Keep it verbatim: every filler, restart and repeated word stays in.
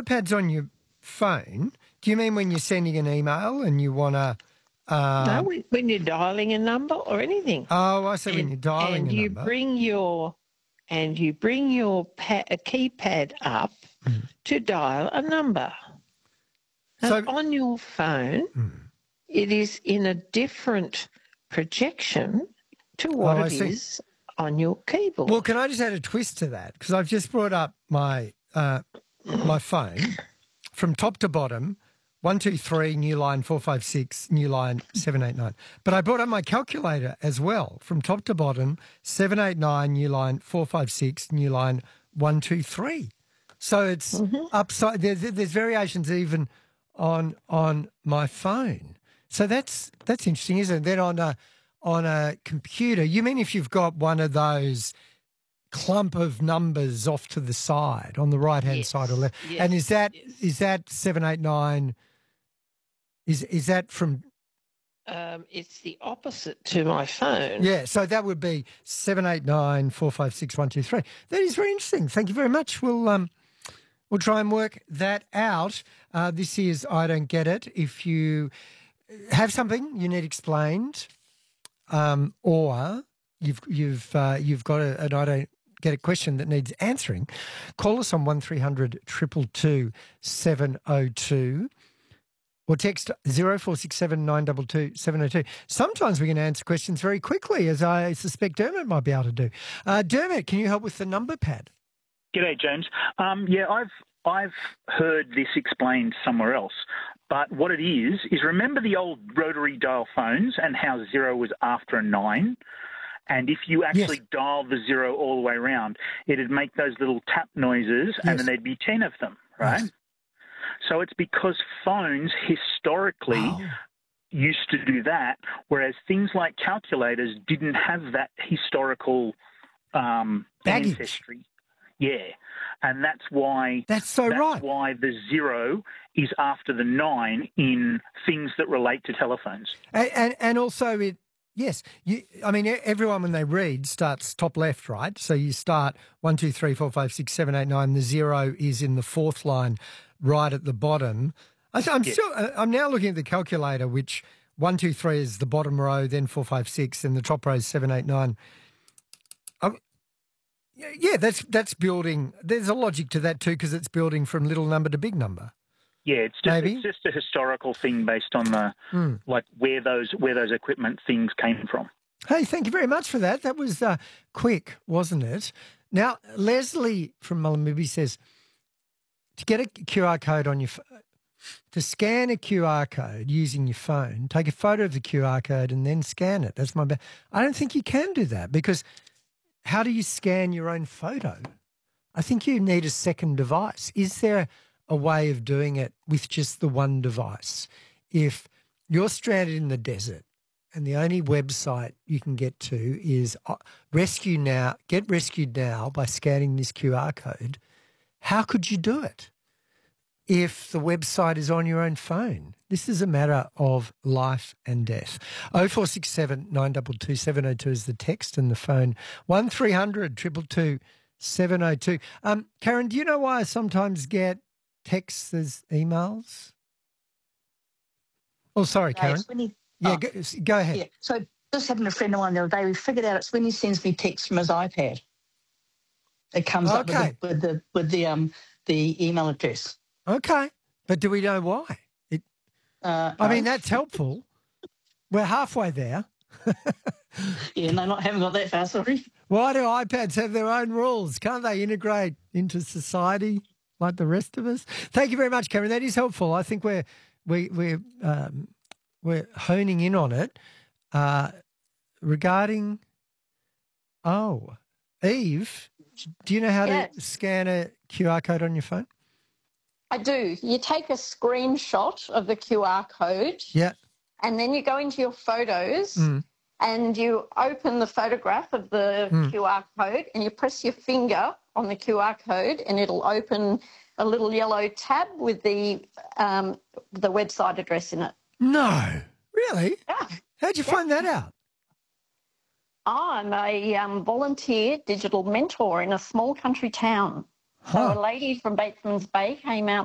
pad's on your phone, do you mean when you're sending an email and you want to... Uh, no, when, when you're dialing a number or anything. Oh, I see, and, when you're dialing and a you number. Bring your, and you bring your pa- a keypad up mm. to dial a number. So, and on your phone, mm. it is in a different projection to what oh, it is on your keyboard. Well, can I just add a twist to that? Because I've just brought up my uh, my phone from top to bottom, one, two, three, new line, four, five, six, new line, seven, eight, nine. But I brought up my calculator as well, from top to bottom, seven, eight, nine, new line, four, five, six, new line, one, two, three. So it's mm-hmm. upside. There's, there's variations even on on my phone. So that's that's interesting, isn't it? Then on a on a computer, you mean if you've got one of those clump of numbers off to the side on the right hand yes. side or left, yes. and is that yes. is that seven, eight, nine? Is is that from? Um, it's the opposite to my phone. Yeah, so that would be seven, eight, nine, four, five, six, one, two, three. That is very interesting. Thank you very much. We'll um. We'll try and work that out. Uh, this is I Don't Get It. If you have something you need explained, um, or you've you've uh, you've got a, an I Don't Get It question that needs answering, call us on one three hundred two two two seven oh two or text zero four six seven nine two two seven oh two. Sometimes we can answer questions very quickly, as I suspect Dermot might be able to do. Uh, Dermot, can you help with the number pad? G'day, James. Um, yeah, I've I've heard this explained somewhere else, but what it is is remember the old rotary dial phones and how zero was after a nine, and if you actually yes. dial the zero all the way around, it'd make those little tap noises, yes. and then there'd be ten of them, right? Yes. So it's because phones historically oh. used to do that, whereas things like calculators didn't have that historical um, ancestry. Yeah, and that's why that's so that's right. why the zero is after the nine in things that relate to telephones. And and, and also it yes, you, I mean everyone when they read starts top left, right? So you start one, two, three, four, five, six, seven, eight, nine. The zero is in the fourth line, right at the bottom. I, I'm yeah. still I'm now looking at the calculator, which one, two, three is the bottom row, then four, five, six, and the top row is seven, eight, nine. I'm, Yeah, that's that's building. There's a logic to that too, because it's building from little number to big number. Yeah, it's just Maybe? it's just a historical thing based on the mm. like where those where those equipment things came from. Hey, thank you very much for that. That was uh, quick, wasn't it? Now, Leslie from Mullumbimby says to get a Q R code on your phone, to scan a Q R code using your phone, take a photo of the Q R code and then scan it. That's my. Ba- I don't think you can do that because. How do you scan your own photo? I think you need a second device. Is there a way of doing it with just the one device? If you're stranded in the desert and the only website you can get to is Rescue Now, get rescued now by scanning this Q R code, how could you do it if the website is on your own phone? This is a matter of life and death. oh four six seven nine two two seven oh two is the text and the phone. one three hundred two two two seven oh two. Um, Karen, do you know why I sometimes get texts as emails? Oh, sorry, Karen. Yes, when he, yeah, oh, go, go ahead. Yeah. So just having a friend of mine the other day, we figured out it's when he sends me texts from his iPad. It comes okay. up with the, with the with the um the email address. Okay, but do we know why? It, uh, I no. mean, that's helpful. We're halfway there. yeah, no, not haven't got that far, sorry. Why do iPads have their own rules? Can't they integrate into society like the rest of us? Thank you very much, Karen. That is helpful. I think we're we we're um, we're honing in on it uh, regarding. Oh, Eve, do you know how yes. to scan a Q R code on your phone? I do. You take a screenshot of the Q R code. Yeah. And then you go into your photos mm. and you open the photograph of the mm. Q R code and you press your finger on the Q R code and it'll open a little yellow tab with the um, the website address in it. No. Really? Yeah. How'd you yeah. find that out? I'm a um, volunteer digital mentor in a small country town. Huh. So a lady from Batesman's Bay came out